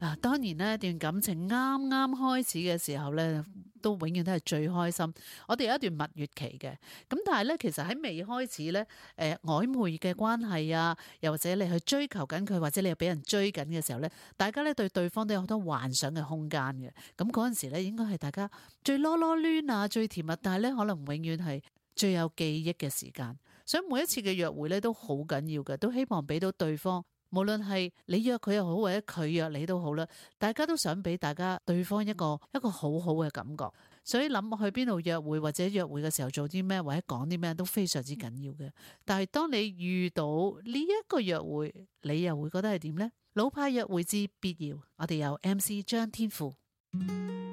嗱，當然呢段感情啱啱開始嘅時候呢，都永遠都係最開心。我哋有一段蜜月期嘅，咁但係呢，其實喺未開始呢，曖昧嘅關係啊，又或者你去追求緊佢，或者你又俾人追緊嘅時候呢，大家呢對對方都有好多幻想嘅空間嘅。咁嗰陣時呢，應該係大家最囉囉攣啊，最甜蜜，但係呢，可能永遠係最有記憶嘅時間。所以每一次嘅約會呢，都好緊要嘅，都希望俾到對方。無論係你約佢又好，或者佢約你都好啦，大家都想俾大家對方一個好好嘅感覺，所以諗去邊度約會，或者約會嘅時候做啲咩，或者講啲咩都非常之緊要嘅。但係當你遇到呢一個約會，你又會覺得係點呢？老派約會之必要，我哋有 MC 張天賦。